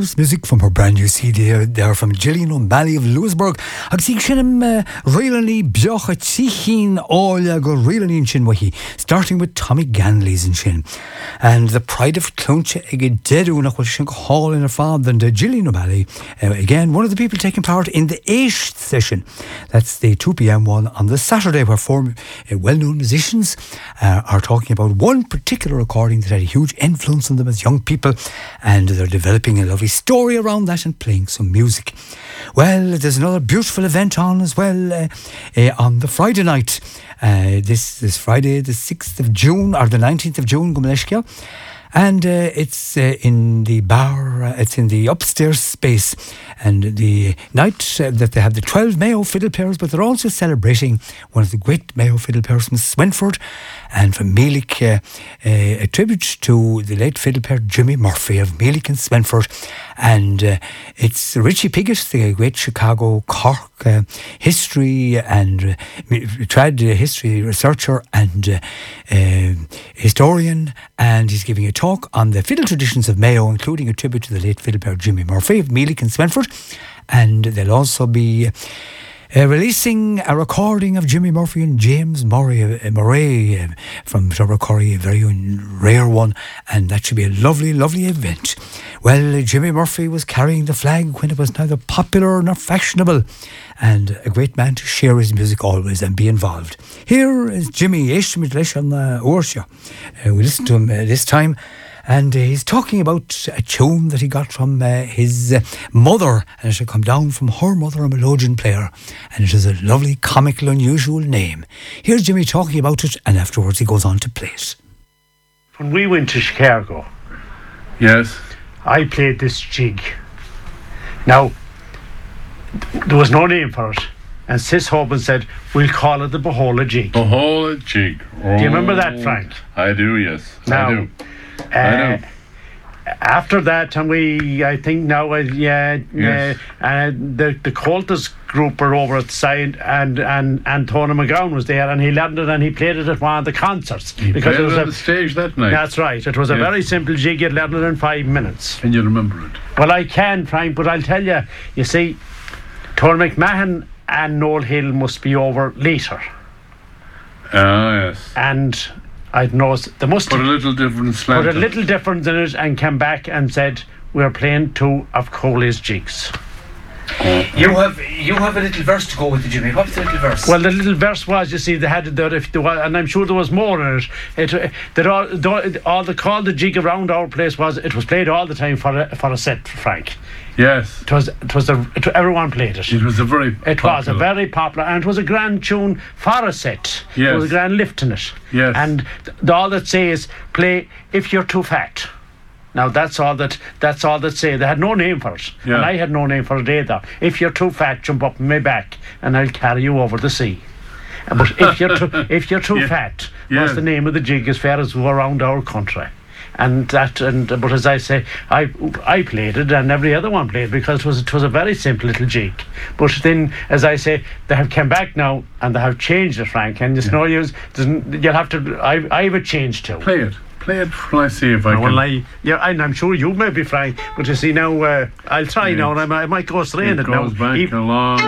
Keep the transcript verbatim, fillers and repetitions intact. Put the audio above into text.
marvellous music from her brand new C D there, there from Gillian O'Malley of Lewisburg. Ag sig sinnim really biocha tichin all go really shin wahi, starting with Tommy Ganley's in shin. And the pride of Clonche ag dedu nach was shin hall in her father and Gillian O'Malley. Uh, again, one of the people taking part in the eighth session. That's the two p.m. one on the Saturday, where four uh, well-known musicians uh, are talking about one particular recording that had a huge influence on them as young people, and they're developing a lovely story around that and playing some music. Well, there's another beautiful event on as well uh, uh, on the Friday night. Uh, this this Friday, the sixth of June or the nineteenth of June, Gumleshkia. And uh, it's uh, in the bar, uh, it's in the upstairs space. And the night uh, that they have the twelve Mayo fiddle players, but they're also celebrating one of the great Mayo fiddle players from Swinford and from Meelick, uh, uh, a tribute to the late fiddle player Jimmy Murphy of Meelick and Swinford. And uh, it's Richie Piggott, the great Chicago Cork uh, history and uh, trad history researcher and uh, uh, historian, and he's giving a talk on the fiddle traditions of Mayo, including a tribute to the late fiddle player Jimmy Murphy of Meelick and Swinford. And they'll also be Uh, releasing a recording of Jimmy Murphy and James Murray, uh, Murray uh, from Turbercorry, a very rare one, and that should be a lovely, lovely event. Well, uh, Jimmy Murphy was carrying the flag when it was neither popular nor fashionable, and a great man to share his music always and be involved. Here is Jimmy Ishmidlish on the Ursha. Uh, we listened to him uh, this time. And uh, he's talking about a tune that he got from uh, his uh, mother, and it had come down from her mother, a melodeon player, and it is a lovely, comical, unusual name. Here's Jimmy talking about it, and afterwards he goes on to play it. When we went to Chicago, yes, I played this jig. Now, there was no name for it, and Sis Hoban said, we'll call it the Bohola jig. Bohola jig. Oh, do you remember that, Frank? I do, yes. Now, I do. Uh, I know. After that, and we, I think now, uh, yeah, yes. uh, uh, the the Coltis group were over at the side, and and and Tony McGowan was there, and he landed and he played it at one of the concerts. He because played it was it on a, the stage that night. That's right. It was a yes. very simple jig. It landed in five minutes. Can you remember it? Well, I can, Frank, but I'll tell you. You see, Tony McMahon and Noel Hill must be over later. Ah, yes. And I don't know, they must put a little different slant. Put a little difference in it and came back and said, we're playing two of Coley's jigs. You have you have a little verse to go with it, Jimmy. What's the little verse? Well, the little verse was, you see, they had it there, if there was, and I'm sure there was more in it. It, it that all, the, all the call the jig around our place was, it was played all the time for a, for a set, Frank. Yes, it was. It was. A, it, everyone played it. It was a very. It popular. was a very popular, and it was a grand tune for a set. Yes, there was a grand lift in it. Yes, and th- all that say is play if you're too fat. Now that's all that. That's all that say. They had no name for it, yeah. and I had no name for it either. If you're too fat, jump up on my back, and I'll carry you over the sea. But if you're too, if you're too yeah. fat, yeah. was the name of the jig as far as around our country. And that, and but as I say, I I played it, and every other one played, because it was it was a very simple little jig. But then, as I say, they have come back now and they have changed it, Frank. And it's yeah. no use. You'll have to. I I have a change too. Play it, play it. Will I see if I no, can? Well, I, yeah, and I'm sure you may be, Frank. But you see now, uh, I'll try it, now, and I, I might go straight it it now. goes back Even, along.